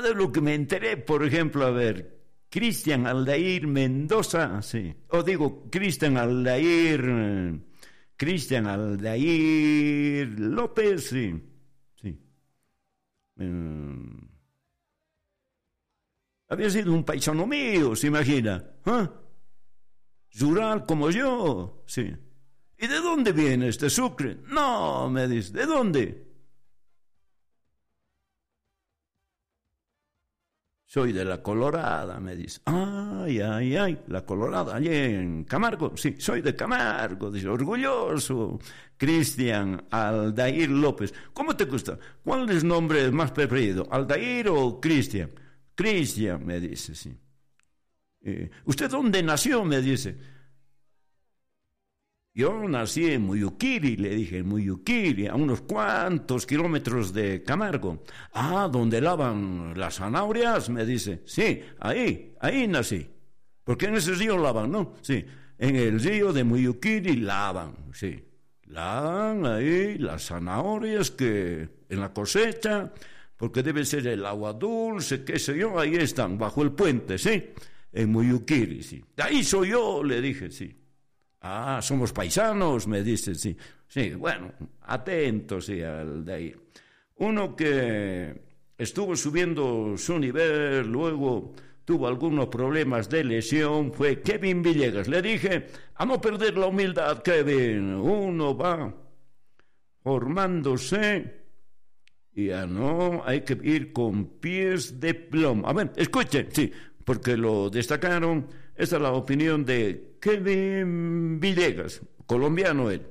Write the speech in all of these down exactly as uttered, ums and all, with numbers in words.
Ah, de lo que me enteré, por ejemplo, a ver, Cristian Aldair Mendoza, sí, o digo, Cristian Aldair, eh, Cristian Aldair López, sí, sí. Eh, había sido un paisano mío, se imagina, ¿eh? Rural como yo, sí. ¿Y de dónde viene este Sucre? No, me dice, ¿de dónde? Soy de la Colorada, me dice. Ay, ay, ay, la Colorada, allí en Camargo. Sí, soy de Camargo, dice, orgulloso. Cristian Aldair López. ¿Cómo te gusta? ¿Cuál es el nombre más preferido? ¿Aldair o Cristian? Cristian, me dice, sí. Eh, ¿Usted dónde nació? Me dice. Yo nací en Muyuquiri, le dije, en Muyuquiri, a unos cuantos kilómetros de Camargo. Ah, ¿donde lavan las zanahorias? Me dice. Sí, ahí, ahí nací. Porque en ese río lavan, ¿no? Sí, en el río de Muyuquiri lavan, sí. Lavan ahí las zanahorias que en la cosecha, porque debe ser el agua dulce, qué sé yo, ahí están, bajo el puente, ¿sí? En Muyuquiri, sí. De ahí soy yo, le dije, sí. Ah, somos paisanos, me dice, sí. Sí, bueno, atento, sí, al de ahí. Uno que estuvo subiendo su nivel, luego tuvo algunos problemas de lesión, fue Kevin Villegas. Le dije, a no perder la humildad, Kevin. Uno va formándose y a no, hay que ir con pies de plomo. A ver, escuchen, sí, porque lo destacaron. Esta es la opinión de Kevin Villegas, colombiano él.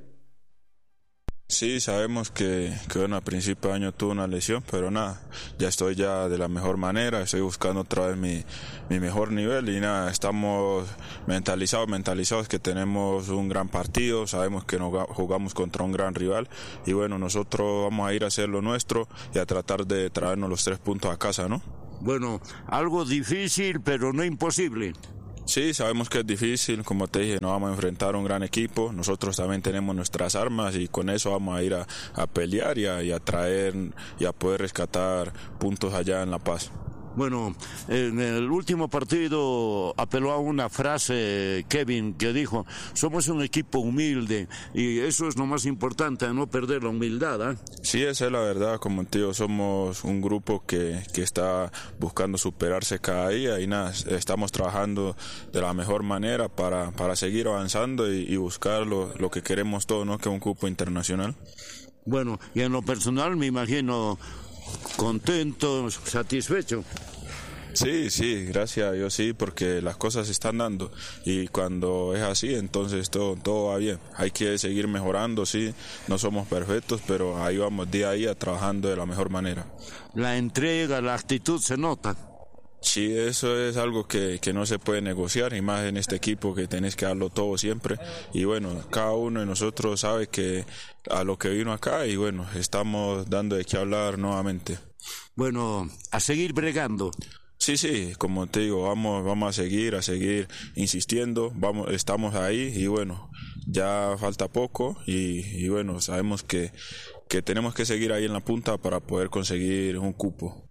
Sí, sabemos que, que bueno, a principio de año tuve una lesión, pero nada, ya estoy ya de la mejor manera, estoy buscando otra vez mi, mi mejor nivel y nada, estamos mentalizados, mentalizados que tenemos un gran partido, sabemos que nos jugamos contra un gran rival y bueno, nosotros vamos a ir a hacer lo nuestro y a tratar de traernos los tres puntos a casa, ¿no? Bueno, algo difícil, pero no imposible. Sí, sabemos que es difícil, como te dije, nos vamos a enfrentar a un gran equipo, nosotros también tenemos nuestras armas y con eso vamos a ir a, a pelear y a, y a traer y a poder rescatar puntos allá en La Paz. Bueno, en el último partido apeló a una frase, Kevin, que dijo, somos un equipo humilde y eso es lo más importante, no perder la humildad, ¿eh? Sí, esa es la verdad, como te digo, somos un grupo que, que está buscando superarse cada día y nada, estamos trabajando de la mejor manera para, para seguir avanzando y, y buscar lo, lo que queremos todos, ¿no? Que es un grupo internacional. Bueno, y en lo personal me imagino contento, satisfecho. Sí, sí, gracias a Dios sí, porque las cosas se están dando y cuando es así, entonces todo, todo va bien. Hay que seguir mejorando, sí, no somos perfectos, pero ahí vamos día a día trabajando de la mejor manera. La entrega, la actitud se nota. Sí, eso es algo que, que no se puede negociar, y más en este equipo que tenés que darlo todo siempre. Y bueno, cada uno de nosotros sabe que a lo que vino acá, y bueno, estamos dando de qué hablar nuevamente. Bueno, a seguir bregando. Sí, sí, como te digo, vamos, vamos a seguir, a seguir insistiendo, vamos, estamos ahí y bueno, ya falta poco y, y bueno, sabemos que, que tenemos que seguir ahí en la punta para poder conseguir un cupo.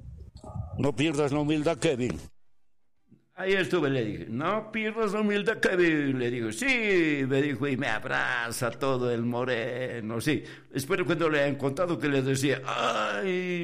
No pierdas la humildad, Kevin. Ahí estuve, le dije, no pierdas la humildad, Kevin. Le digo, sí, me dijo, y me abraza todo el moreno, sí. Espero cuando le hayan contado que le decía, ay,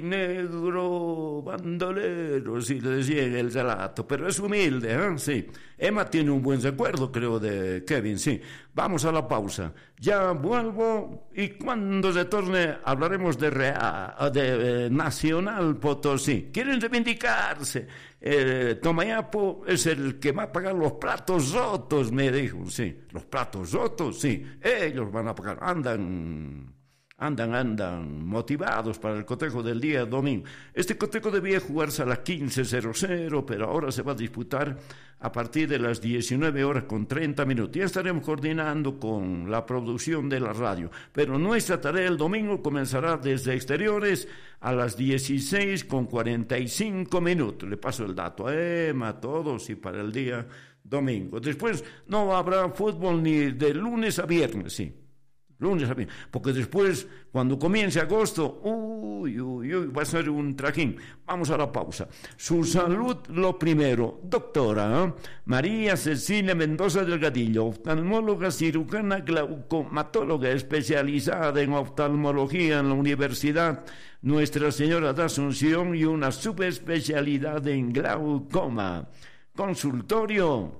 negro bandolero, sí, le decía en el relato, pero es humilde, ¿eh? Sí. Emma tiene un buen recuerdo, creo, de Kevin, sí. Vamos a la pausa. Ya vuelvo y cuando retorne hablaremos de, Real, de eh, Nacional Potosí. Quieren reivindicarse. Eh, Tomayapo es el que va a pagar los platos rotos, me dijo, sí, los platos rotos, sí, ellos van a pagar, andan, andan, andan motivados para el cotejo del día domingo. Este cotejo debía jugarse a las quince cero cero, pero ahora se va a disputar a partir de las diecinueve horas con treinta minutos. Ya estaremos coordinando con la producción de la radio, pero nuestra tarea el domingo comenzará desde exteriores a las dieciséis con cuarenta y cinco minutos. Le paso el dato a Emma, a todos, y para el día domingo. Después no habrá fútbol ni de lunes a viernes, sí. lunes a viernes, porque después, cuando comience agosto, uy, uy, uy, va a ser un trajín. Vamos a la pausa. Su salud, lo primero. Doctora ¿eh? María Cecilia Mendoza Delgadillo, oftalmóloga, cirujana, glaucomatóloga, especializada en oftalmología en la Universidad Nuestra Señora de Asunción y una subespecialidad en glaucoma. Consultorio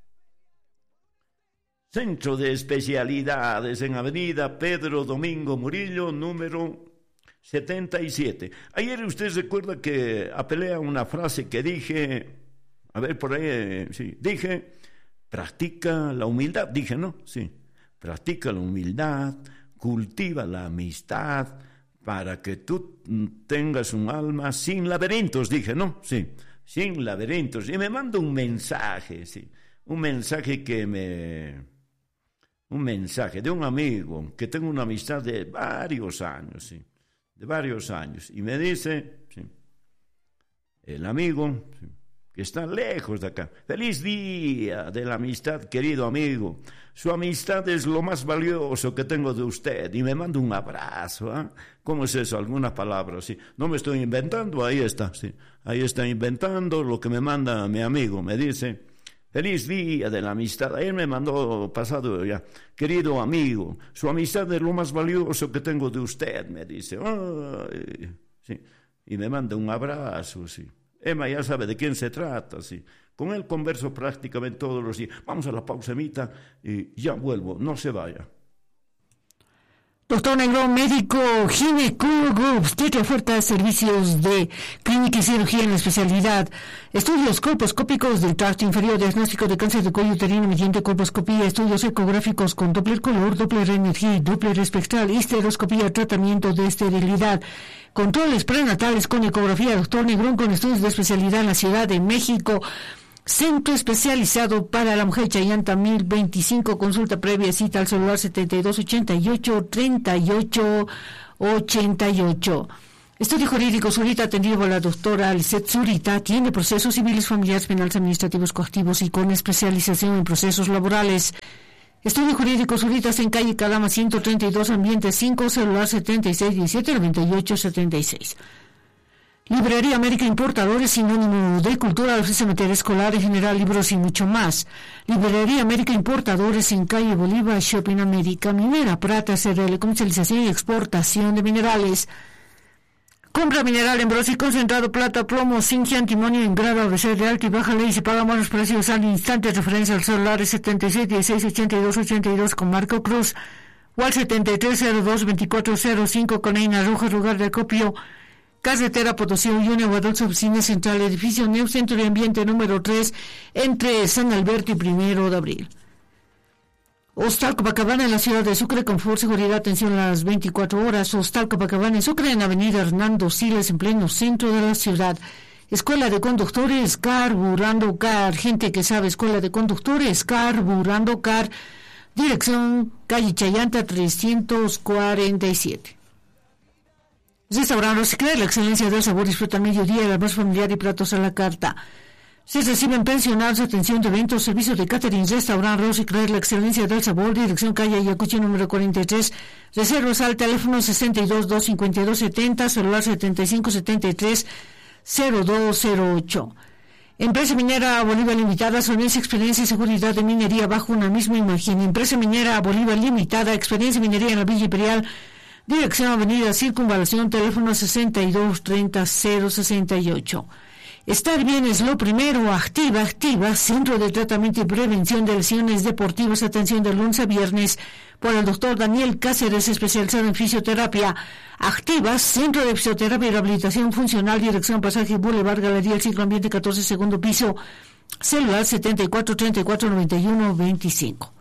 Centro de Especialidades en Avenida Pedro Domingo Murillo, número setenta y siete. Ayer usted recuerda que apelé a una frase que dije, a ver por ahí, sí, dije, practica la humildad, dije, ¿no? Sí, practica la humildad, cultiva la amistad, para que tú tengas un alma sin laberintos, dije, ¿no? Sí, sin laberintos. Y me manda un mensaje, sí, un mensaje que me... Un mensaje de un amigo que tengo una amistad de varios años, sí, de varios años. Y me dice, sí, el amigo, sí, que está lejos de acá. Feliz día de la amistad, querido amigo. Su amistad es lo más valioso que tengo de usted. Y me manda un abrazo, ¿eh? ¿Cómo es eso? Algunas palabras, sí. No me estoy inventando, ahí está, sí. Ahí está inventando lo que me manda mi amigo. Me dice... Feliz día de la amistad. Ayer me mandó pasado ya. Querido amigo, su amistad es lo más valioso que tengo de usted, me dice. Ay, sí. Y me manda un abrazo, sí. Emma ya sabe de quién se trata, sí. Con él converso prácticamente todos los días. Vamos a la pausemita y ya vuelvo. No se vaya. Doctor Negrón, médico ginecólogo, obstetra, oferta servicios de clínica y cirugía en la especialidad, estudios colposcópicos del tracto inferior, diagnóstico de cáncer de cuello uterino mediante colposcopía, estudios ecográficos con Doppler color, Doppler energía y Doppler espectral, histeroscopía, tratamiento de esterilidad, controles prenatales con ecografía. Doctor Negrón, con estudios de especialidad en la Ciudad de México. Centro especializado para la mujer, Chayanta mil veinticinco, consulta previa, cita al celular setenta y dos ochenta y ocho treinta y ocho ochenta y ocho. Estudio jurídico Zurita, atendido por la doctora Lisette Zurita, tiene procesos civiles, familiares, penales, administrativos, coactivos y con especialización en procesos laborales. Estudio jurídico Zurita en calle Calama ciento treinta y dos, ambiente cinco, celular setenta y seis diecisiete noventa y ocho setenta y seis. Librería América Importadores, sinónimo de cultura, ofrece material escolar en general, libros y mucho más. Librería América Importadores en calle Bolívar, Shopping América. Minera Prata, C R L, comercialización y exportación de minerales. Compra mineral en bronce y concentrado, plata, plomo, zinc y antimonio en grado A B C de alta y baja ley. Se pagan buenos precios al instante. Referencia al celular setenta y seis dieciséis ochenta y dos ochenta y dos con Marco Cruz. O al setenta y tres cero dos veinticuatro cero cinco con Eina Rojas, lugar de acopio. Carretera Potosí, Uyuni, Guadalajara, oficina central, edificio Neu, Centro de Ambiente número tres, entre San Alberto y Primero de Abril. Hostal Copacabana en la ciudad de Sucre, confort, seguridad, atención a las veinticuatro horas. Hostal Copacabana en Sucre, en avenida Hernando Siles, en pleno centro de la ciudad. Escuela de Conductores, Carburando Car, gente que sabe, Escuela de Conductores, Carburando Car, dirección calle Chayanta trescientos cuarenta y siete. Restaurante Rosicler, la excelencia del sabor, disfruta al mediodía, el almuerzo familiar y platos a la carta. Se reciben pensionados, atención de eventos, servicios de catering. Restaurante Rosicler, la excelencia del sabor, dirección calle Ayacucho número cuarenta y tres. Reservas al teléfono sesenta y dos dos cincuenta y dos setenta, celular setenta y cinco setenta y tres cero dos cero ocho. Empresa Minera Bolívar Limitada, solvencia, experiencia y seguridad de minería bajo una misma imagen. Empresa Minera Bolívar Limitada, experiencia y minería en la Villa Imperial. Dirección Avenida Circunvalación, teléfono sesenta y dos treinta cero sesenta y ocho. Estar bien es lo primero. Activa, activa, Centro de Tratamiento y Prevención de Lesiones Deportivas, atención de lunes a viernes por el doctor Daniel Cáceres, especializado en fisioterapia. Activa, Centro de Fisioterapia y Rehabilitación Funcional, dirección Pasaje Boulevard, Galería El Ciclo Ambiente, catorce, segundo piso, celular setenta y cuatro treinta y cuatro noventa y uno veinticinco.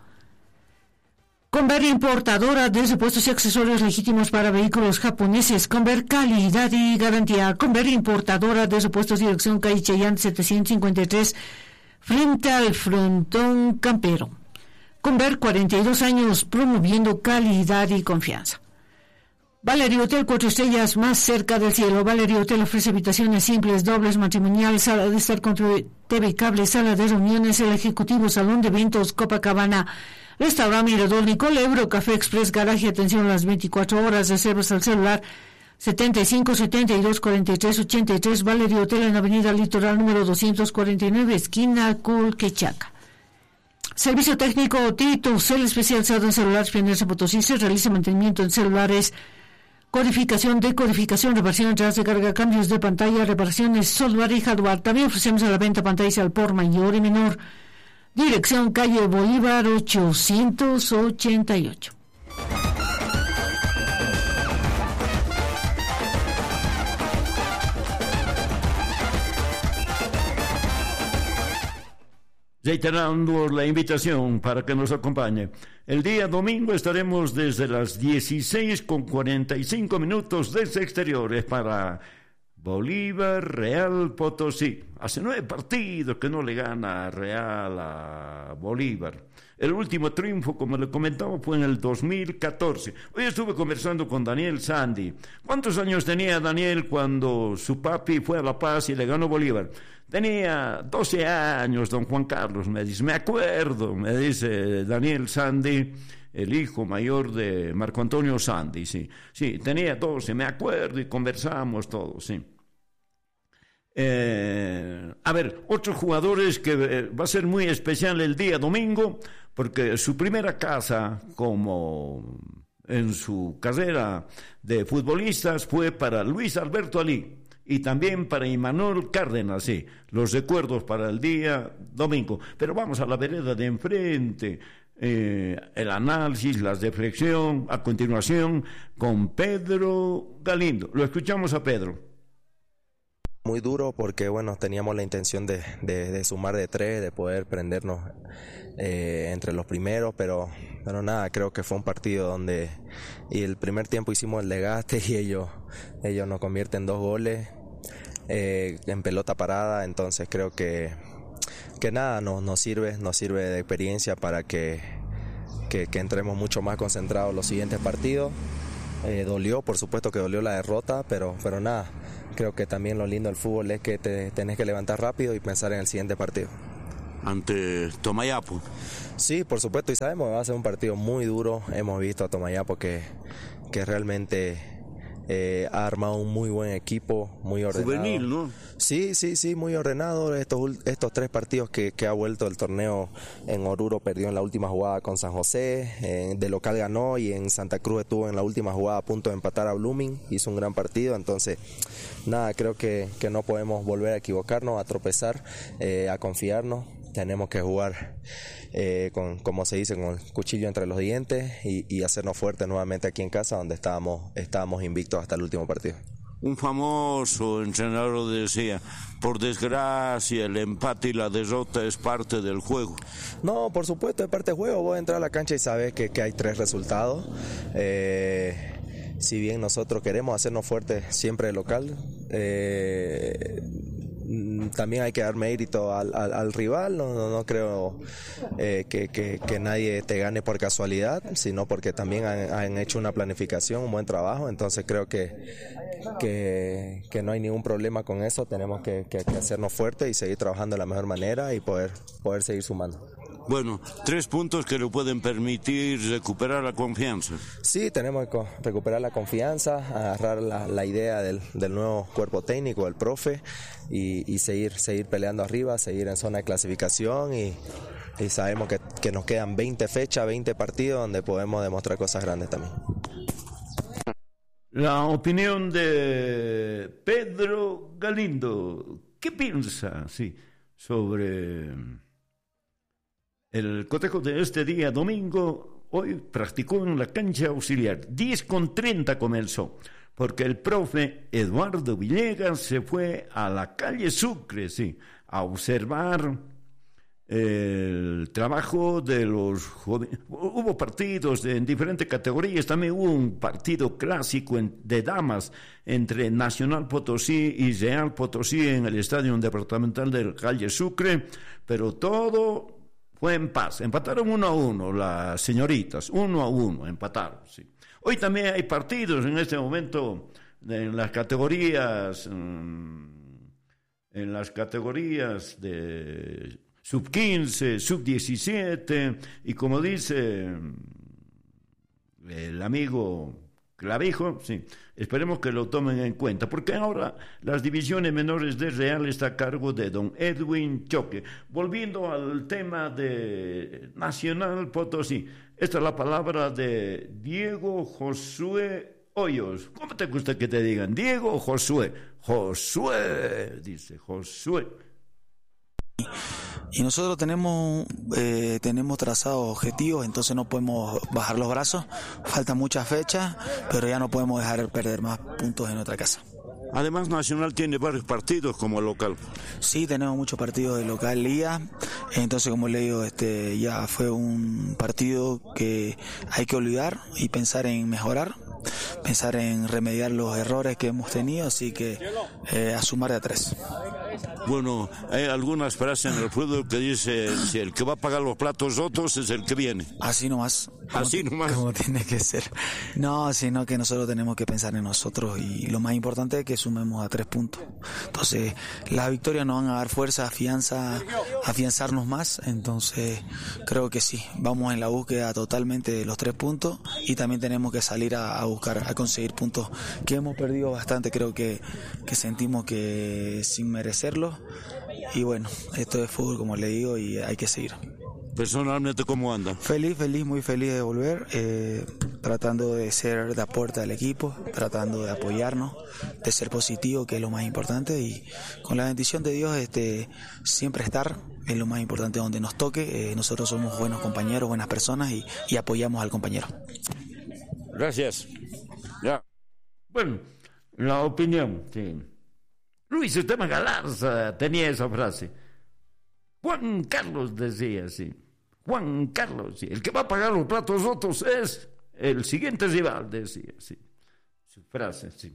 Conver, importadora de repuestos y accesorios legítimos para vehículos japoneses. Conver, calidad y garantía. Conver, importadora de repuestos, dirección calle Chayán setecientos cincuenta y tres, frente al frontón campero. Conver, cuarenta y dos años promoviendo calidad y confianza. Valerio Hotel, cuatro estrellas más cerca del cielo. Valerio Hotel ofrece habitaciones simples, dobles, matrimoniales, sala de estar con T V cable, sala de reuniones, el ejecutivo, salón de eventos, Copacabana. Restaurante Mirador Nicole, Ebro, Café Express, garaje, atención a las veinticuatro horas, reservas al celular setenta y cinco, setenta y dos, cuarenta y tres, ochenta y tres, Valerio Hotel en Avenida Litoral número doscientos cuarenta y nueve, esquina Culquechaca. Servicio técnico Tito, cel especializado en celulares Pioneros Potosí, se realiza mantenimiento en celulares, codificación, decodificación, reparación, entradas de carga, cambios de pantalla, reparaciones, software y hardware. También ofrecemos a la venta pantallas al por mayor y menor. Dirección calle Bolívar ochocientos ochenta y ocho. Reiterando la invitación para que nos acompañe. El día domingo estaremos desde las dieciséis con cuarenta y cinco minutos desde exteriores para Bolívar Real Potosí. Hace nueve partidos que no le gana Real a Bolívar. El último triunfo, como le comentaba, fue en el dos mil catorce. Hoy estuve conversando con Daniel Sandy. ¿Cuántos años tenía Daniel cuando su papi fue a La Paz y le ganó Bolívar? Tenía doce años, don Juan Carlos, me dice. Me acuerdo, me dice Daniel Sandy, el hijo mayor de Marco Antonio Sandy, sí. Sí, tenía doce, me acuerdo, y conversamos todos, sí. Eh, a ver, otros jugadores que eh, va a ser muy especial el día domingo, porque su primera casa como en su carrera de futbolistas fue para Luis Alberto Alí y también para Imanol Cárdenas, sí, los recuerdos para el día domingo. Pero vamos a la vereda de enfrente, eh, el análisis, la reflexión, a continuación con Pedro Galindo. Lo escuchamos a Pedro. Muy duro porque, bueno, teníamos la intención de, de, de sumar de tres, de poder prendernos eh, entre los primeros, pero, pero nada, creo que fue un partido donde y el primer tiempo hicimos el desgaste y ellos, ellos nos convierten dos goles eh, en pelota parada, entonces creo que, que nada, nos, nos sirve, nos sirve de experiencia para que, que, que entremos mucho más concentrados los siguientes partidos. Eh, dolió, por supuesto que dolió la derrota, pero, pero nada, creo que también lo lindo del fútbol es que te tenés que levantar rápido y pensar en el siguiente partido. Ante Tomayapo. Sí, por supuesto, y sabemos que va a ser un partido muy duro. Hemos visto a Tomayapo que, que realmente eh, ha armado un muy buen equipo, muy ordenado. Juvenil, ¿no? Sí, sí, sí, muy ordenado. Estos, estos tres partidos que, que ha vuelto el torneo, en Oruro perdió en la última jugada con San José, en, de local ganó, y en Santa Cruz estuvo en la última jugada a punto de empatar a Blooming, hizo un gran partido. Entonces, nada, creo que, que no podemos volver a equivocarnos, a tropezar, eh, a confiarnos. Tenemos que jugar, eh, con, como se dice, con el cuchillo entre los dientes y, y hacernos fuertes nuevamente aquí en casa, donde estábamos, estábamos invictos hasta el último partido. Un famoso entrenador decía, por desgracia, el empate y la derrota es parte del juego. No, por supuesto, es parte del juego. Vos entras a la cancha y sabes que, que hay tres resultados. Eh, si bien nosotros queremos hacernos fuertes siempre de local, eh, también hay que dar mérito al, al, al rival. No, no, no creo eh, que, que, que nadie te gane por casualidad, sino porque también han, han hecho una planificación, un buen trabajo. Entonces creo que, que, que no hay ningún problema con eso. Tenemos que, que, que hacernos fuertes y seguir trabajando de la mejor manera y poder, poder seguir sumando. Bueno, tres puntos que le pueden permitir recuperar la confianza. Sí, tenemos que recuperar la confianza, agarrar la, la idea del, del nuevo cuerpo técnico, del profe, y, y seguir, seguir peleando arriba, seguir en zona de clasificación, y, y sabemos que, que nos quedan veinte fechas, veinte partidos donde podemos demostrar cosas grandes también. La opinión de Pedro Galindo. ¿Qué piensa, sí, sobre el cotejo de este día domingo? Hoy practicó en la cancha auxiliar. diez con treinta comenzó, porque el profe Eduardo Villegas se fue a la calle Sucre, sí, a observar el trabajo de los jóvenes. Hubo partidos de, en diferentes categorías. También hubo un partido clásico en, de damas entre Nacional Potosí y Real Potosí en el estadio departamental del calle Sucre, pero todo fue en paz. Empataron uno a uno las señoritas, uno a uno empataron, sí. Hoy también hay partidos en este momento en las categorías, en las categorías de sub quince, sub diecisiete, y como dice el amigo Clavijo, sí, esperemos que lo tomen en cuenta, porque ahora las divisiones menores de Real está a cargo de don Edwin Choque. Volviendo al tema de Nacional Potosí, esta es la palabra de Diego Josué Hoyos. ¿Cómo te gusta que te digan? Diego o Josué. Josué, dice Josué. Y nosotros tenemos eh, tenemos trazados objetivos, entonces no podemos bajar los brazos. Faltan muchas fechas, pero ya no podemos dejar de perder más puntos en nuestra casa. Además, Nacional tiene varios partidos como local. Sí, tenemos muchos partidos de local liga. Entonces, como le digo, este ya fue un partido que hay que olvidar y pensar en mejorar, pensar en remediar los errores que hemos tenido, así que eh, a sumar de a tres. Bueno, hay algunas frases en el fútbol que dice, si el que va a pagar los platos rotos es el que viene. Así nomás. Así nomás. Como tiene que ser. No, sino que nosotros tenemos que pensar en nosotros y lo más importante es que sumemos a tres puntos. Entonces, las victorias nos van a dar fuerza, afianza, afianzarnos más. Entonces, creo que sí, vamos en la búsqueda totalmente de los tres puntos y también tenemos que salir a, a buscar, a conseguir puntos que hemos perdido bastante. Creo que, que sentimos que sin merecerlo. Y bueno, esto es fútbol, como le digo, y hay que seguir. Personalmente, ¿cómo anda? Feliz, feliz, muy feliz de volver, eh, tratando de ser de aporte al equipo, tratando de apoyarnos, de ser positivo, que es lo más importante, y con la bendición de Dios, este, siempre estar es lo más importante donde nos toque. Eh, nosotros somos buenos compañeros, buenas personas y, y apoyamos al compañero. Gracias. Ya. Bueno, la opinión, sí. Luis Esteban Galarza tenía esa frase. Juan Carlos decía así. Juan Carlos, sí. El que va a pagar los platos rotos es el siguiente rival, decía así. Su frase, sí.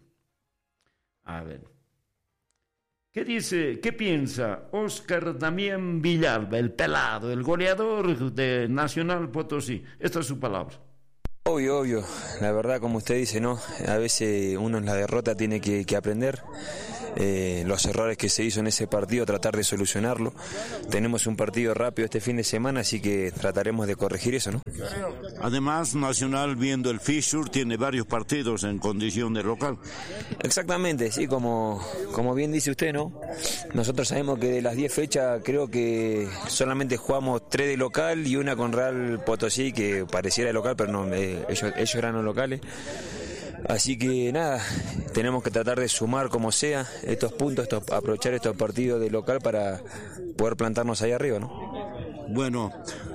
A ver. ¿Qué dice, qué piensa Óscar Damián Villalba, el pelado, el goleador de Nacional Potosí? Esta es su palabra. Obvio, obvio. La verdad, como usted dice, ¿no? A veces uno en la derrota tiene que, que aprender. Eh, los errores que se hizo en ese partido, tratar de solucionarlo. Tenemos un partido rápido este fin de semana, así que trataremos de corregir eso, ¿no? Además, Nacional, viendo el fixture, tiene varios partidos en condición de local. Exactamente, sí, como, como bien dice usted, ¿no? Nosotros sabemos que de las diez fechas creo que solamente jugamos tres de local y una con Real Potosí, que pareciera de local, pero no, eh, ellos, ellos eran los locales. Así que nada, tenemos que tratar de sumar como sea estos puntos, estos, aprovechar estos partidos de local para poder plantarnos ahí arriba, ¿no? Bueno,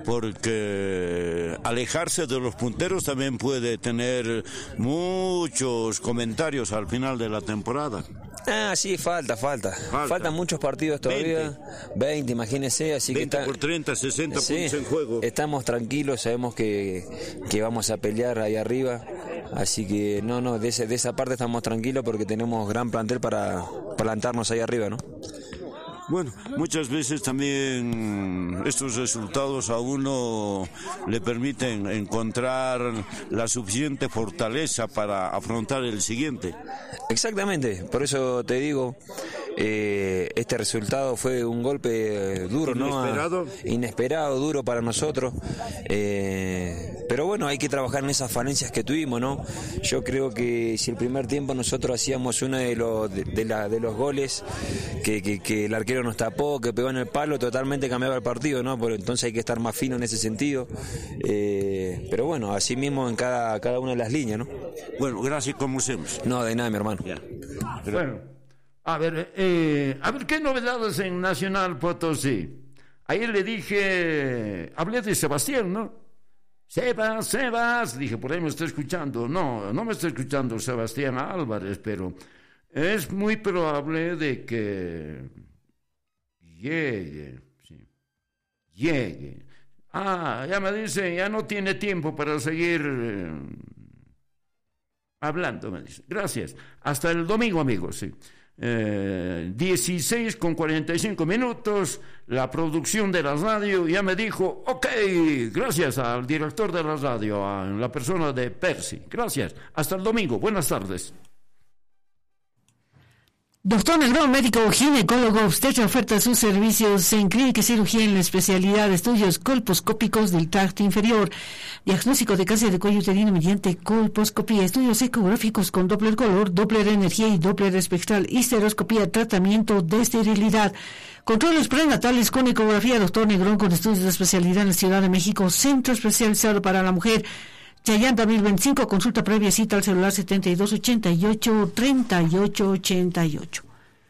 porque alejarse de los punteros también puede tener muchos comentarios al final de la temporada. Ah, sí, falta, falta. Falta. Faltan muchos partidos todavía. veinte, veinte imagínense. Así veinte que por treinta, sesenta sí, puntos en juego. Estamos tranquilos, sabemos que, que vamos a pelear ahí arriba. Así que no, no, de, ese, de esa parte estamos tranquilos porque tenemos gran plantel para plantarnos ahí arriba, ¿no? Bueno, muchas veces también estos resultados a uno le permiten encontrar la suficiente fortaleza para afrontar el siguiente. Exactamente, por eso te digo, eh, este resultado fue un golpe duro, ¿no? Inesperado. Inesperado, duro para nosotros, eh, pero bueno, hay que trabajar en esas falencias que tuvimos, ¿no? Yo creo que si el primer tiempo nosotros hacíamos uno de los de, de, la, de los goles que, que, que el arquero nos tapó, que pegó en el palo, totalmente cambiaba el partido, ¿no? Por, entonces hay que estar más fino en ese sentido, eh, pero bueno, así mismo en cada, cada una de las líneas, ¿no? Bueno, gracias, como hacemos. No, de nada, mi hermano. Ya. Bueno, a ver, eh, a ver, ¿qué novedades en Nacional Potosí? Ayer le dije, hablé de Sebastián, ¿no? Sebas, Sebas, dije, por ahí me está escuchando. No, no me está escuchando Sebastián Álvarez, pero es muy probable de que llegue, sí, llegue. Ah, ya me dice, ya no tiene tiempo para seguir eh, hablando, me dice. Gracias. Hasta el domingo, amigos, sí. Eh, dieciséis con cuarenta y cinco minutos, la producción de la radio ya me dijo, ok, gracias al director de la radio, a la persona de Percy, gracias, hasta el domingo, buenas tardes. Doctor Negrón, médico ginecólogo, obstetra, oferta sus servicios en clínica y cirugía en la especialidad de estudios colposcópicos del tracto inferior, diagnóstico de cáncer de cuello uterino mediante colposcopía, estudios ecográficos con Doppler color, Doppler energía y Doppler espectral, histeroscopía, tratamiento de esterilidad, controles prenatales con ecografía. Doctor Negrón, con estudios de especialidad en la Ciudad de México, centro especializado para la mujer, Chayanta mil veinticinco, consulta previa, cita al celular setenta y dos ochenta y ocho, treinta y ocho ochenta y ocho.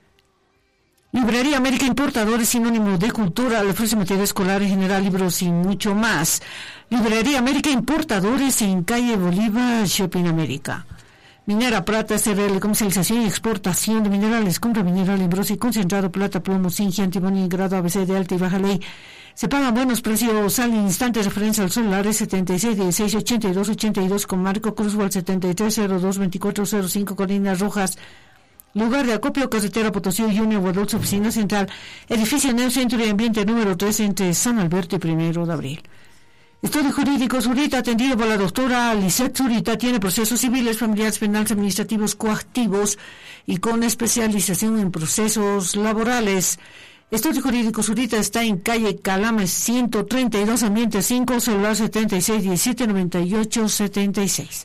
Librería América Importadores, sinónimo de cultura, le ofrece material escolar en general, libros y mucho más. Librería América Importadores en calle Bolívar, Shopping América. Minera Plata, S R L, comercialización y exportación de minerales, compra mineral en broso y concentrado, plata, plomo, zinc, antimonio, grado A B C de alta y baja ley. Se pagan buenos precios al instante. Referencia al celular setenta y seis dieciséis ochenta y dos ochenta y dos con Marco Cruzwell, setenta y tres cero dos veinticuatro cero cinco Colinas Rojas. Lugar de acopio, carretera Potosí, Junior Guadalupe, oficina central, edificio Neo Centro y Ambiente número tres entre San Alberto y Primero de Abril. Estudio jurídico Zurita, atendido por la doctora Lisette Zurita, tiene procesos civiles, familiares, penales, administrativos, coactivos y con especialización en procesos laborales. Estudio Jurídico Zurita está en calle Calame ciento treinta y dos, ambiente cinco, celular setenta y seis diecisiete noventa y ocho setenta y seis.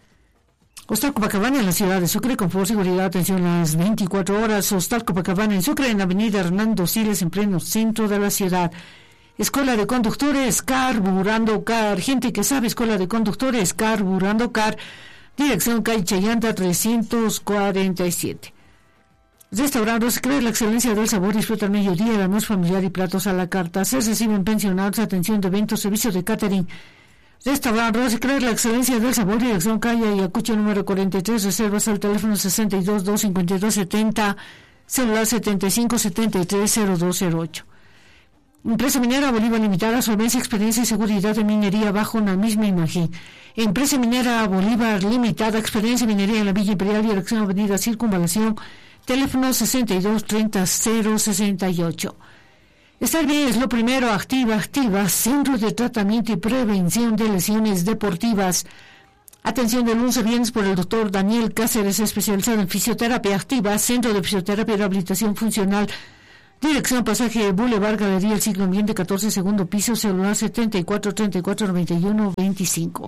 Hostal Copacabana en la ciudad de Sucre, confort, seguridad, atención las veinticuatro horas. Hostal Copacabana en Sucre, en avenida Hernando Siles, en pleno centro de la ciudad. Escuela de Conductores, Carburando Car, gente que sabe, Escuela de Conductores, Carburando Car, dirección calle Chayanta trescientos cuarenta y siete. Restaurante Rosicler, la excelencia del sabor, disfruta al mediodía, el almuerzo familiar y platos a la carta. Se reciben pensionados, atención de eventos, servicio de catering. Restaurante Rosicler, la excelencia del sabor, dirección calle Ayacucho número cuarenta y tres, reservas al teléfono sesenta y dos dos cincuenta y dos setenta, celular setenta y cinco setenta y tres cero dos cero ocho. Empresa Minera Bolívar Limitada, solvencia, experiencia y seguridad de minería bajo una misma imagen. Empresa Minera Bolívar Limitada, experiencia en minería en la Villa Imperial, dirección avenida Circunvalación, teléfono sesenta y dos treinta cero sesenta y ocho. Estar bien es lo primero. Activa, Activa, Centro de Tratamiento y Prevención de Lesiones Deportivas. Atención de lunes a viernes por el doctor Daniel Cáceres, especializado en fisioterapia. Activa, Centro de Fisioterapia y Rehabilitación Funcional. Dirección Pasaje Boulevard, Galería El Siglo Ambiente, catorce, segundo piso, celular setenta y cuatro treinta y cuatro noventa y uno veinticinco.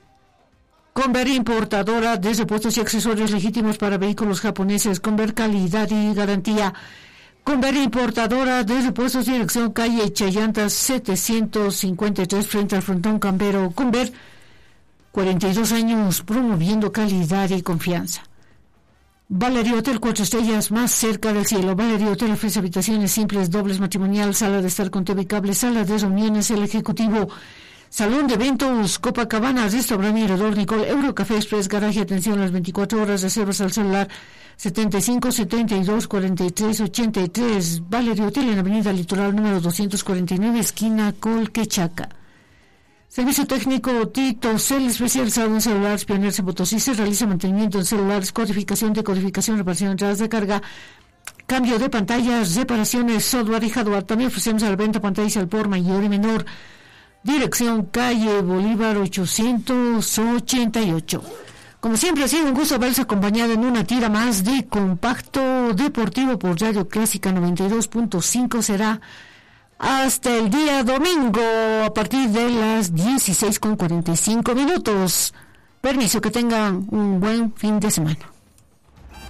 Conver Importadora de repuestos y accesorios legítimos para vehículos japoneses. Conver, calidad y garantía. Conver Importadora de repuestos, dirección calle Chayantas setecientos cincuenta y tres, frente al frontón Cambero. Conver, cuarenta y dos años promoviendo calidad y confianza. Valerio Hotel, cuatro estrellas más cerca del cielo. Valerio Hotel ofrece habitaciones simples, dobles, matrimonial, sala de estar con T V y cable, sala de reuniones, el ejecutivo, salón de eventos, Copacabana, restaurante Mirador Nicole, Eurocafé Express, garaje, atención las veinticuatro horas, reservas al celular setenta y cinco setenta y dos cuarenta y tres ochenta y tres. Valerio Hotel en avenida Litoral número doscientos cuarenta y nueve, esquina Colquechaca. Servicio técnico Tito Cel, especializado en celulares, pioneros en Potosí. Se realiza mantenimiento en celulares, codificación, decodificación, reparación de entradas de carga, cambio de pantallas, reparaciones, software y hardware. También ofrecemos a la venta pantallas al por mayor y menor. Dirección calle Bolívar ochocientos ochenta y ocho. Como siempre ha sido un gusto haberles acompañado en una tira más de Compacto Deportivo por Radio Clásica noventa y dos punto cinco. Será hasta el día domingo a partir de las dieciséis con cuarenta y cinco minutos. Permiso, que tengan un buen fin de semana.